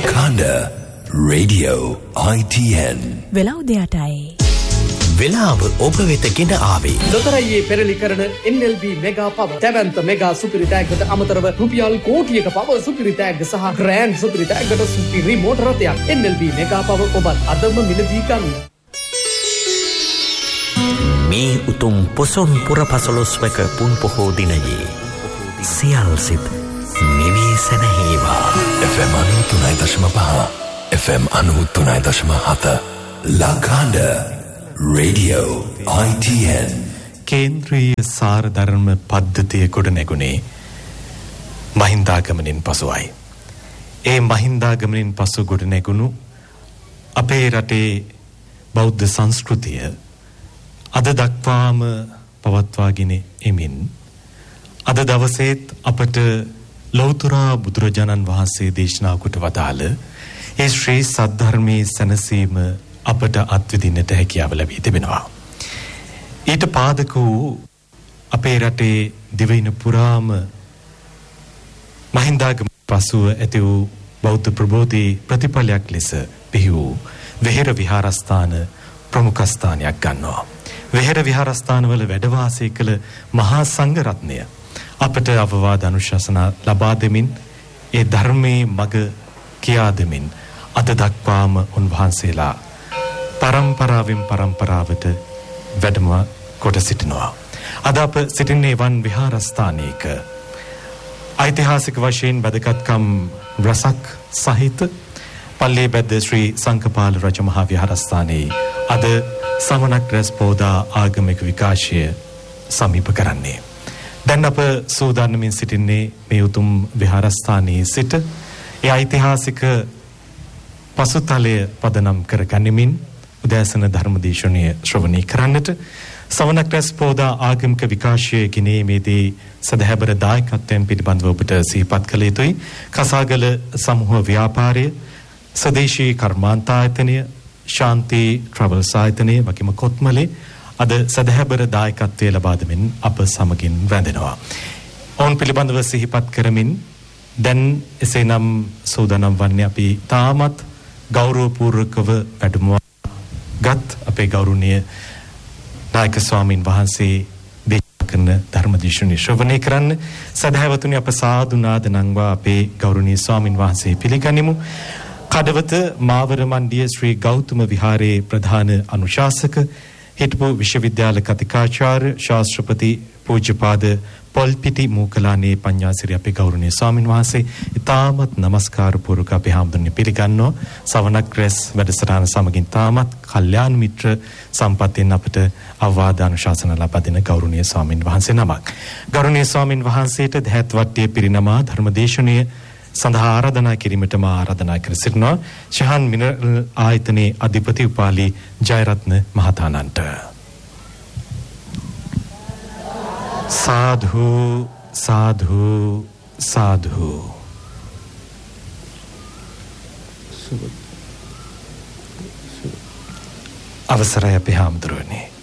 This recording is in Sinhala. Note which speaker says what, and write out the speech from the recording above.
Speaker 1: Lakanda Radio ITN
Speaker 2: වෙලාව දෙයටයි
Speaker 3: වෙලාව ඔබ වෙත ගෙන ආවේ
Speaker 4: ලොතරැයියේ පෙරලි කරන NLB මෙගා පව දැවැන්ත මෙගා සුපිරි තෑග්ගට අමතරව රුපියල් කෝටියක පව සුපිරි තෑග්ග සහ ග්‍රෑන්ඩ් සුපිරි තෑග්ගට සුපිරි මෝටර රථයක් NLB මෙගා පව ඔබත් අදම මිලදී ගන්න.
Speaker 3: මේ උතුම් පොසොන් පුර පසළොස්වක පුන් පොහෝ දිනයේ සියල් සිත් නිවී සැනහේවා.
Speaker 1: FM 93.5 FM 93.7 Lakanda Radio ITN
Speaker 5: කේන්ද්‍රීය සාරධර්ම පද්ධතිය ගොඩ නැගුණේ මහින්දාගමනින් පසුවයි. ඒ මහින්දාගමනින් පසු ගොඩ නැගුණු අපේ රටේ බෞද්ධ සංස්කෘතිය අද දක්වාම පවත්වාගෙන එමින් අද දවසේත් අපට ලෞතුරා බුදුරජාණන් වහන්සේ දේශනා කොට වදාළ ඒ ශ්‍රී සද්ධර්මයේ සැනසීම අපට අත්විඳින්නට හැකියාව ලැබී තිබෙනවා. ඊට පාදක වූ අපේ රටේ දිවයින පුරාම මහින්දාගම පසුව ඇති වූ බෞද්ධ ප්‍රබෝධි ප්‍රතිපලයක් ලෙස පිහි වූ වෙහෙර විහාරස්ථාන ප්‍රමුඛ ස්ථානයක් ගන්නවා. වෙහෙර විහාරස්ථානවල වැඩ වාසය කළ මහා සංඝ රත්නය අපට අවවාද අනුශාසනා ලබා දෙමින් ඒ ධර්මයේ මඟ කියා දෙමින් අද දක්වාම උන්වහන්සේලා පරම්පරාවෙන් පරම්පරාවට වැඩම කොට සිටිනවා. අද අප සිටින්නේ වන් විහාරස්ථානයක ඓතිහාසික වශයෙන් වැදගත්කම් රසක් සහිත පල්ලේ බැද්ද ශ්‍රී සංඝපාල රජ මහා විහාරස්ථානයේ අද සමනක් රැස් පෝදා ආගමික විකාශය සමීප කරන්නේ. දැන් අප සූදානමින් සිටින්නේ මේ උතුම් විහාරස්ථානයේ සිට ඒ ඓතිහාසික පසුතලය පදනම් කර ගනිමින් උදෑසන ධර්මදේශනය ශ්‍රවණය කරන්නට සවනක් රැස් පෝදා ආගමික විකාශය ගෙනීමේදී සදහැබර දායකත්වයෙන් පිළිබඳව ඔබට සිහිපත් කළ යුතුයි. කසාගල සමූහ ව්‍යාපාරය, සදේශී කර්මාන්තායතනය, ශාන්ති ට්‍රැවල්ස් ආයතනය වගේම කොත්මලේ අද සදහැබර දායකත්වයේ ලබා දෙමින් අප සමගින් රැඳෙනවා. ඔවුන් පිළිබඳව සිහිපත් කරමින් දැන් එසේනම් සූදානම් වන්නේ අපි තාමත් ගෞරවපූර්වකව වැඩමවගත් අපේ ගෞරවනීය නායක ස්වාමින් වහන්සේ දේශනා කරන ධර්මදේශනය ශ්‍රවණය කරන්න. සදහැවතුනි අප සාදු නාද නංවා අපේ ගෞරවනීය ස්වාමින් වහන්සේ පිළිගනිමු. කඩවත මාවර මණ්ඩිය ශ්‍රී ගෞතම විහාරයේ ප්‍රධාන අනුශාසක හිටපු විශ්වවිද්‍යාල කතිකාචාර්ය ශාස්ත්‍රපති පූජ්‍යපාද පොල්පිටි මූකලානේ පඤ්ඤාසිරි අපේ ගෞරවනීය ස්වාමින් වහන්සේ ඉතාමත් නමස්කාර පූර්වක අපේ හාමුදුරනේ පිළිගන්නවා. සවනක් රැස් වැඩසටහන සමගින් තාමත් කල්යාණ මිත්‍ර සම්පත්තියෙන් අපට අවවාද අනුශාසනා ලබා දෙන ගෞරවනීය ස්වාමින් වහන්සේ නමක්. ගෞරවනීය ස්වාමින් වහන්සේට දහත් වට්ටිය පිරිනමා ධර්මදේශනය සඳහා ආරාධනා කිරීමට මා ආරාධනා කර සිටිනවා ශහන් මිනරල් ආයතනයේ අධිපති උපාලි ජයරත්න මහතානන්ට. සාධු සාධු සාධු. අවසරයි අපේ හාමුදුරුවනේ.